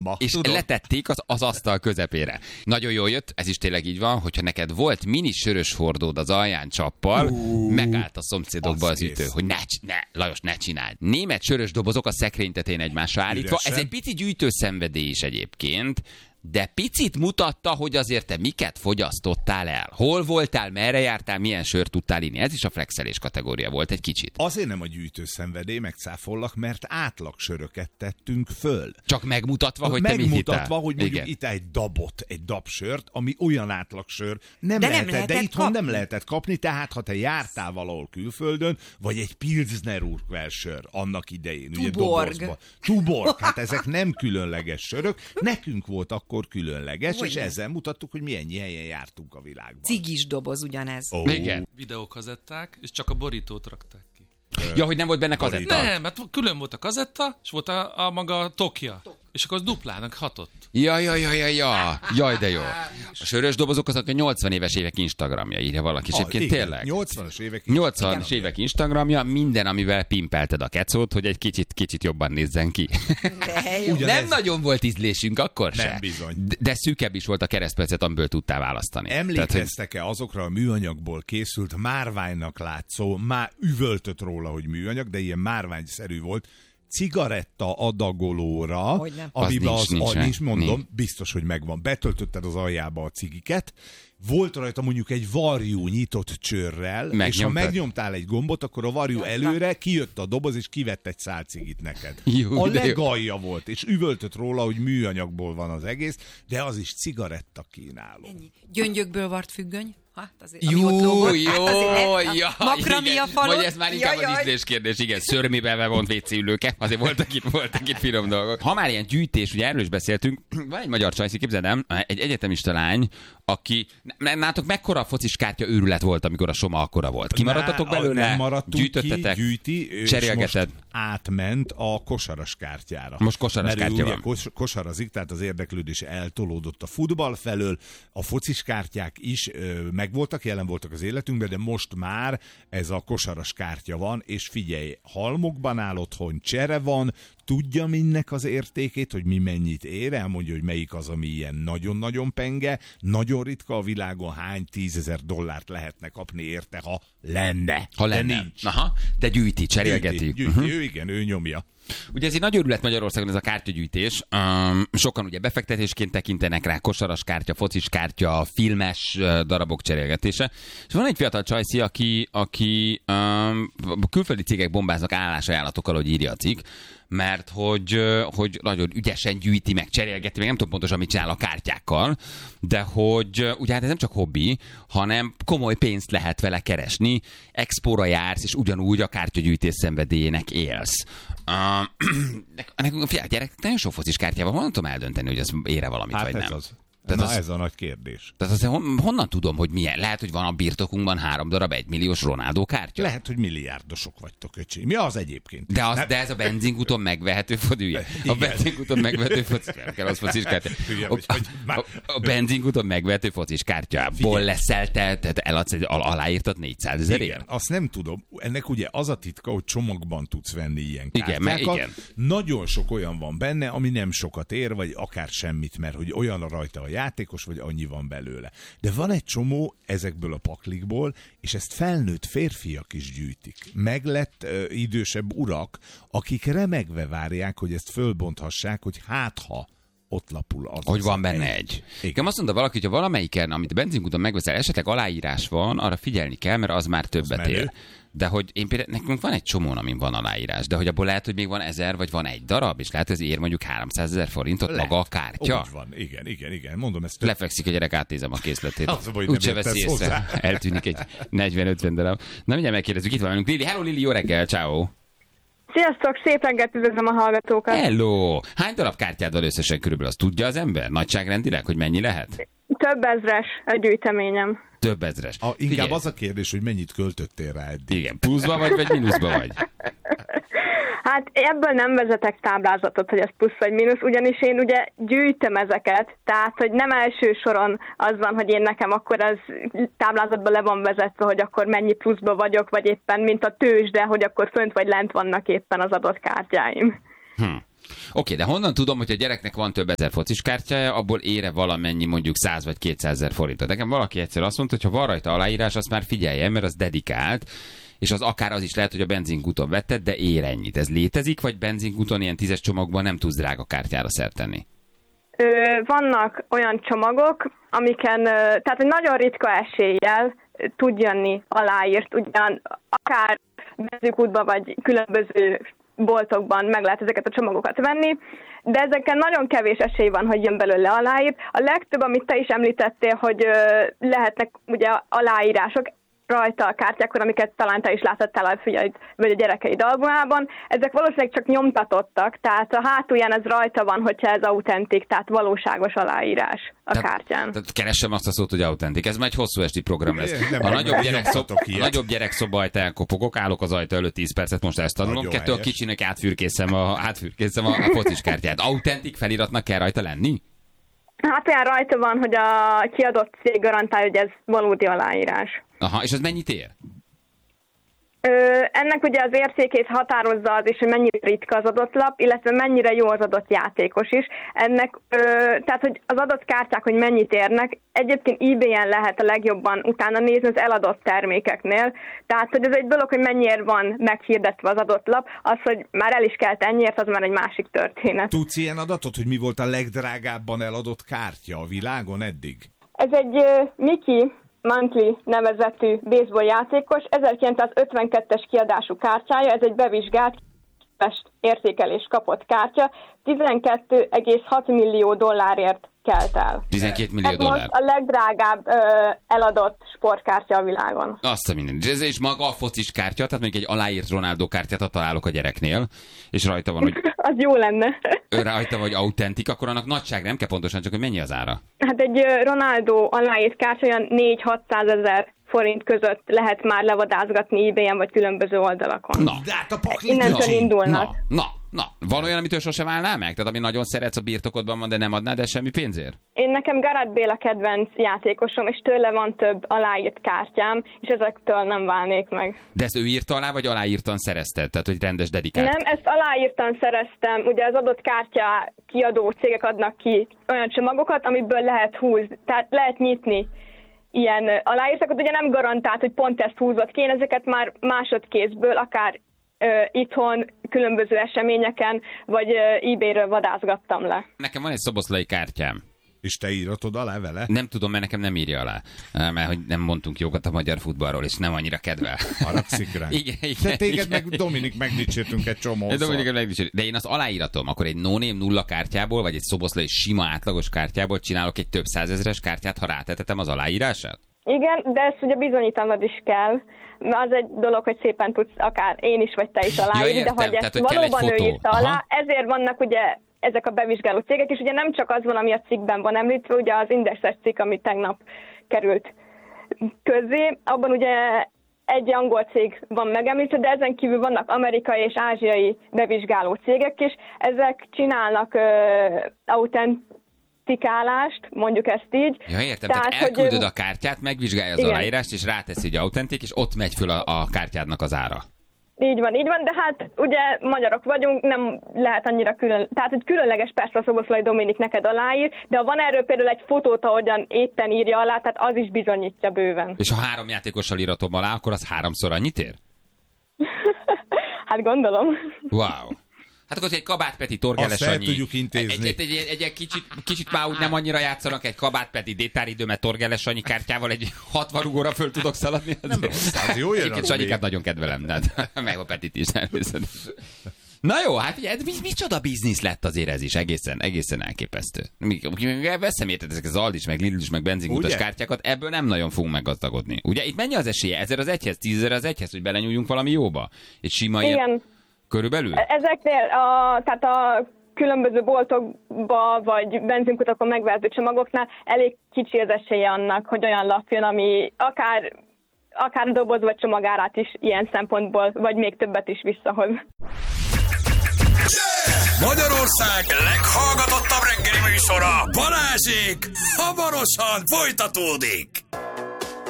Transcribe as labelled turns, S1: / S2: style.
S1: és letették az asztal közepére. Nagyon jól jött, ez is tényleg így van, hogyha neked volt mini sörös hordód az alján csappal, megállt a szomszédokba az ütő, hogy Lajos, ne csináld. Német sörös dobozok a szekrény tetején egymásra állítva, ez egy pici gyűjtőszenvedély is egyébként, de picit mutatta, hogy azért te miket fogyasztottál el. Hol voltál, merre jártál, milyen sört tudtál inni. Ez is a flexelés kategória volt egy kicsit.
S2: Azért nem a gyűjtőszenvedély, megcáfollak, mert átlagsöröket tettünk föl.
S1: Csak megmutatva, hogy te mit hittál.
S2: Megmutatva, hogy mondjuk itt egy dabsört, ami olyan átlagsör nem lehetett, de itthon nem lehetett kapni, tehát ha te jártál valahol külföldön, vagy egy Pilsner Urquell-sör annak idején, ugye dobozba. Tuborg, hát ezek nem különleges sörök, nekünk volt akkor különleges, és ezzel mutattuk, hogy mi ennyi helyen jártunk a világban.
S3: Cigis doboz ugyanez.
S1: Igen.
S4: Videókazetták, és csak a borítót rakták ki.
S1: Ja, hogy nem volt benne kazetta?
S4: Nem, mert külön volt a kazetta, és volt a maga tokja. És akkor az duplának hatott.
S1: Ja. Jaj, de jó. A sörös dobozok azok a 80 éves évek Instagramja, írja valaki. És egyébként tényleg.
S2: 80-as
S1: évek Instagramja, minden, amivel pimpelted a kecót, hogy egy kicsit jobban nézzen ki. Nem nagyon volt ízlésünk akkor se.
S2: Nem bizony.
S1: De szűkebb is volt a keresztpercet, amiből tudtál választani.
S2: Emlékeztek-e azokra a műanyagból készült, márványnak látszó, már üvöltött róla, hogy műanyag, de ilyen márványszerű volt, cigaretta adagolóra, amiben nincs, mondom, biztos, hogy megvan. Betöltötted az aljába a cigiket, volt rajta mondjuk egy varjú nyitott csőrrel, és ha megnyomtál egy gombot, akkor a varjú előre kijött a doboz, és kivett egy szál cigit neked. A legalja volt, és üvöltött róla, hogy műanyagból van az egész, de az is cigaretta kínáló.
S3: Gyöngyökből vart függöny?
S1: Jó.
S3: Makramia falon.
S1: Vagy ez már inkább az ízlés kérdés, igen. Szörmébe vont WC ülőke, azért voltak itt finom dolgok. Ha már ilyen gyűjtés, ugye erről is beszéltünk, van egy magyar csajszi, képzeld el, egy egyetemista lány, aki, nátok mekkora fociskártya őrület volt, amikor a Soma akkora volt? Kimaradtatok belőle?
S2: Nem maradtunk
S1: gyűjtöttetek,
S2: gyűjti,
S1: cserélgeted?
S2: Most átment a kosaras kártyára.
S1: Most kosaras kártya van.
S2: Kosarazik, tehát az érdeklődés eltolódott a futball felől, a fociskártyák is megvoltak, jelen voltak az életünkben, de most már ez a kosaras kártya van, és figyelj, halmokban áll otthon, csere van, tudja mindnek az értékét, hogy mi mennyit ér, elmondja, hogy melyik az, ami ilyen nagyon-nagyon penge, nagyon ritka a világon, hány $10,000 lehetne kapni érte, ha lenne.
S1: De nincs. Aha, de gyűjti, cserélgeti.
S2: Gyűjti, ő nyomja.
S1: Ugye ez egy nagy örület Magyarországon, ez a kártyagyűjtés. Sokan ugye befektetésként tekintenek rá, kosaras kártya, focis kártya, filmes darabok cserélgetése. És van egy fiatal csajszi, aki külföldi cégek bombáznak állásajánlatokkal, hogy írja a cikk, mert hogy nagyon ügyesen gyűjti meg, cserélgeti meg, nem tudom pontosan, mit csinál a kártyákkal, de hogy ugye hát ez nem csak hobbi, hanem komoly pénzt lehet vele keresni, expóra jársz, és ugyanúgy a kártyagyűjtés szenvedélyének élsz. Nekünk a gyerek nagyon sok focis kártyával, honnan tudom eldönteni, hogy az ére valamit,
S2: hát
S1: vagy
S2: ez
S1: nem?
S2: Az. Ez a nagy kérdés.
S1: Tehát azért honnan tudom, hogy milyen? Lehet, hogy van a birtokunkban 3 darab 1 milliós Ronaldo kártya?
S2: Lehet, hogy milliárdosok vagytok, öcsém. Mi az egyébként?
S1: De ez a benzinkúton megvehető fodűje. A benzinkúton megvehető focis kártya. A benzinkúton megvehető focis kártyából leszel te, eladsz egy aláírtat 400 000
S2: ért? Azt nem tudom. Ennek ugye az a titka, hogy csomagban tudsz venni ilyen kártyákat.
S1: Igen.
S2: Nagyon sok olyan van benne, ami nem sokat ér, vagy akár semmit, mert hogy olyan rajta a játékos, vagy annyi van belőle. De van egy csomó ezekből a paklikból, és ezt felnőtt férfiak is gyűjtik. Meglett idősebb urak, akik remegve várják, hogy ezt fölbonthassák, hogy ha ott lapul az.
S1: Hogy van benne egy. Igen, azt mondta valaki, hogy ha valamelyiken, amit a benzinkúton megveszel, esetleg aláírás van, arra figyelni kell, mert az már többet ér. De hogy én például, nekünk van egy csomón, amin van aláírás, de hogy abból lehet, hogy még van 1000, vagy van egy darab, és lehet, hogy ez ér mondjuk 300 000 forintot lehet. Maga a kártya.
S2: Úgy van, igen. Mondom ezt.
S1: Lefekszik a gyerek, átnézem a készletét.
S2: Úgyse veszi észre.
S1: Eltűnik egy 40-50 darab. Na mindjárt megkérdezzük, itt van velünk Lili. Hello Lili, jó reggel, ciao.
S5: Sziasztok, szép reggelt, üdvözlöm a hallgatókat.
S1: Hello! Hány darab kártyád van összesen körülbelül? Azt tudja az ember? Nagyságrendileg, hogy mennyi lehet?
S5: Több ezres a gyűjteményem.
S1: Több ezres.
S2: Inkább az a kérdés, hogy mennyit költöttél rá eddig.
S1: Igen, pluszba vagy mínuszba vagy?
S5: Hát ebből nem vezetek táblázatot, hogy ez plusz vagy mínusz, ugyanis én ugye gyűjtöm ezeket, tehát hogy nem első soron az van, hogy én nekem akkor az táblázatban le van vezetve, hogy akkor mennyi pluszba vagyok, vagy éppen mint a tőzsde, hogy akkor fönt vagy lent vannak éppen az adott kártyáim.
S1: Oké, de honnan tudom, hogy a gyereknek van több ezer focis kártyája, abból ére valamennyi mondjuk 100 vagy 200 ezer forintot. Nekem valaki egyszer azt mondta, hogy ha van rajta aláírás, azt már figyelje, mert az dedikált, és az akár az is lehet, hogy a benzinkúton vetted, de ér ennyit. Ez létezik, vagy benzinkúton ilyen 10-es csomagban nem tudsz drága kártyára szert tenni?
S5: Vannak olyan csomagok, amiken, tehát egy nagyon ritka eséllyel tud jönni aláírt, ugyan akár benzinkútban vagy különböző boltokban meg lehet ezeket a csomagokat venni, de ezeken nagyon kevés esély van, hogy jön belőle aláírt. A legtöbb, amit te is említettél, hogy lehetnek ugye aláírások rajta a kártyákon, amiket talán te is látottál a fiaid vagy a gyerekeid albumában, ezek valószínűleg csak nyomtatottak, tehát a hátulján ez rajta van, hogyha ez autentik, tehát valóságos aláírás a kártyán. Tehát
S1: keressem azt a szót, hogy autentik. Ez már egy hosszú esti program lesz. A nagyobb gyerekszoba ajta elkopogok, állok az ajta előtt 10 percet, most ezt tanulom. Kettő a kicsinek átfürkészem a focis kártyát. Autentik feliratnak kell rajta lenni?
S5: Hát olyan rajta van, hogy a kiadott cég garantálja, hogy ez valódi aláírás.
S1: Aha, és ez mennyit ér?
S5: Ennek ugye az értékét határozza az is, hogy mennyire ritka az adott lap, illetve mennyire jó az adott játékos is. Ennek, tehát, hogy az adott kártyák, hogy mennyit érnek, egyébként eBay-en lehet a legjobban utána nézni az eladott termékeknél. Tehát, hogy ez egy dolog, hogy mennyiért van meghirdetve az adott lap, az, hogy már el is kelt ennyiért, az már egy másik történet.
S2: Tudsz ilyen adatot, hogy mi volt a legdrágábban eladott kártya a világon eddig?
S5: Ez egy Mickey Mantley nevezetű baseball játékos, 1952-es kiadású kártyája, ez egy bevizsgált értékelés kapott kártya, 12,6 millió dollárért kelt el.
S1: 12 millió
S5: ez
S1: dollár.
S5: Most a legdrágább eladott sportkártya a világon.
S1: Azt a minden. És maga a focis kártya, tehát mondjuk egy aláírt Ronaldo kártyát találok a gyereknél, és rajta van, hogy...
S5: az jó lenne.
S1: Rajta vagy autentik, akkor annak nagyság nem kell pontosan, csak hogy mennyi az ára?
S5: Hát egy Ronaldo aláírt kártya olyan 4-600 ezer forint között lehet már levadázgatni eBay-en vagy különböző oldalakon.
S1: Na,
S2: de hát a paklit
S5: innentől indulnak.
S1: Na. Van olyan, amitől sosem válnál meg? Tehát ami nagyon szeretsz, a birtokodban van, de nem adnád el semmi pénzért?
S5: Nekem Gareth Bale a kedvenc játékosom, és tőle van több aláírt kártyám, és ezektől nem válnék meg.
S1: De ezt ő írta alá, vagy aláírtan szerezted? Tehát, hogy rendes dedikált?
S5: Nem, ezt aláírtan szereztem. Ugye az adott kártya kiadó cégek adnak ki olyan csomagokat, amiből lehet húzni, tehát lehet nyitni ilyen aláírtakat. Ugye nem garantált, hogy pont ezt húzott ki, én ezeket már másodkézből, akár itthon, különböző eseményeken, vagy eBay-ről vadázgattam le. Nekem
S1: van egy szoboszlai kártyám.
S2: És te íratod alá vele?
S1: Nem tudom, mert nekem nem írja alá. Mert hogy nem mondtunk jókat a magyar futballról, és nem annyira kedvel.
S2: Haragszik rá.
S1: Igen.
S2: De téged meg Dominik megdicsértünk egy csomószor.
S1: De én az aláíratom, akkor egy no-name nulla kártyából, vagy egy szoboszlai sima átlagos kártyából csinálok egy több százezres kártyát, ha rátetetem az aláírását?
S5: Igen, de ezt ugye bizonyítanod is kell. Az egy dolog, hogy szépen tudsz akár én is, vagy te is aláírni, de hogy ezt valóban ő írta alá, ezért vannak ugye ezek a bevizsgáló cégek, és ugye nem csak az van, ami a cikkben van említve, ugye az Indexes cikk, ami tegnap került közzé, abban ugye egy angol cég van megemlítve, de ezen kívül vannak amerikai és ázsiai bevizsgáló cégek is, ezek csinálnak autentikálást, mondjuk ezt így.
S1: Ja, értem, tehát elküldöd a kártyát, megvizsgálja az aláírást, és ráteszi, hogy autentik, és ott megy föl a kártyádnak az ára.
S5: Így van, de hát ugye magyarok vagyunk, nem lehet annyira tehát hogy különleges persze a Szoboszlai Dominik neked aláír, de ha van erről például egy fotót, ahogyan éppen írja alá, tehát az is bizonyítja bőven.
S1: És ha 3 játékossal íratom alá, akkor az 3-szor annyit ér?
S5: Hát gondolom.
S1: Wow. Hát akkor egy Kabát Peti, Torgeles Sanyi.
S2: Azt tudjuk intézni.
S1: Egy kicsit már úgy nem annyira játszanak, egy Kabát Peti détáridőmet Torgeles Sanyi kártyával egy 60 rugóra föl tudok szaladni.
S2: Nem rossz, az jó jön.
S1: Sanyikát nagyon kedvelem, de meg a Petit is. Na jó, hát ugye, micsoda biznisz lett azért ez is, egészen elképesztő. Veszem érted ezek az Aldis, meg Lidl, meg benzinkutas kártyákat, ebből nem nagyon fogunk meggazdagodni. Ugye itt mennyi az esélye? 1000 az egyhez, 10 000 az egyhez, hogy belenyúljunk valami jóba? Egy sima ilyen... Körülbelül?
S5: Ezeknél tehát a különböző boltokba vagy benzinkutakon megvehető csomagoknál elég kicsi az esélye annak, hogy olyan lap jön, ami akár doboz vagy csomagárát is ilyen szempontból, vagy még többet is visszahoz.
S6: Magyarország leghallgatottabb reggeli műsora, Balázsék hamarosan folytatódik!